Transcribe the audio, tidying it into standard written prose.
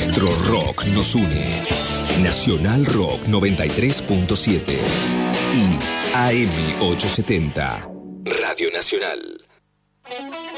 Nuestro rock nos une. Nacional Rock 93.7 y AM 870. Radio Nacional.